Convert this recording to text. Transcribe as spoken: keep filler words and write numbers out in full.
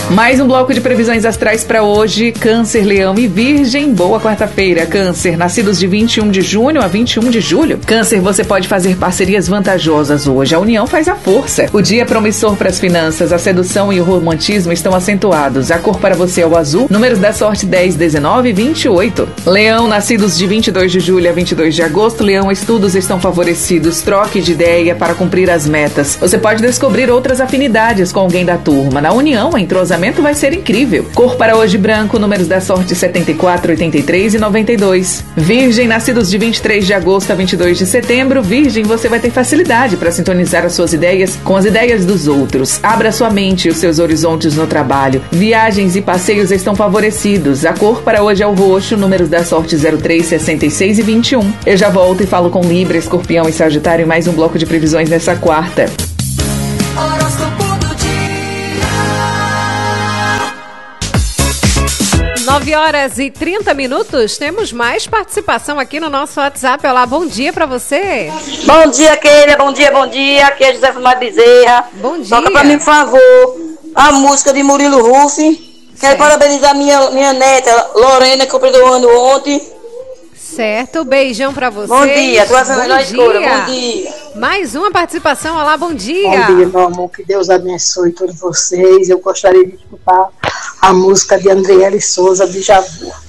Mais um bloco de previsões astrais para hoje. Câncer, Leão e Virgem. Boa quarta-feira. Câncer, nascidos de vinte e um de junho a vinte e um de julho. Câncer, você pode fazer parcerias vantajosas hoje. A união faz a força. O dia é promissor para as finanças. A sedução e o romantismo estão acentuados. A cor para você é o azul. Números da sorte dez, dezenove e vinte e oito. Leão, nascidos de vinte e dois de julho a vinte e dois de agosto. Leão, estudos estão favorecidos. Troque de ideia para cumprir as metas. Você pode descobrir outras afinidades com alguém da turma. Na união, a entrosamento vai ser incrível. Cor para hoje branco, números da sorte setenta e quatro, oitenta e três e noventa e dois. Virgem, nascidos de vinte e três de agosto a vinte e dois de setembro. Virgem, você vai ter facilidade para sintonizar as suas ideias com as ideias dos outros. Abra sua mente e os seus horizontes no trabalho. Viagens e passeios estão favorecidos. A cor para hoje é o roxo, números da sorte zero três, sessenta e seis e vinte e um. Eu já volto e falo com Libra, Escorpião e Sagitário em mais um bloco de previsões nessa quarta. nove horas e trinta minutos, temos mais participação aqui no nosso WhatsApp. Olá, bom dia pra você. Bom dia, Keila, bom dia, bom dia. Aqui é José Fumar Bezerra. Bom dia. Toca pra mim, por favor, a música de Murilo Rufi. Quero parabenizar minha, minha neta, Lorena, que completou o ano ontem. Certo, beijão pra você. Bom dia, tua melhor escolha, bom dia. Mais uma participação, olá, bom dia. Bom dia, meu amor, que Deus abençoe todos vocês. Eu gostaria de escutar a música de Andriele Souza, de Javu.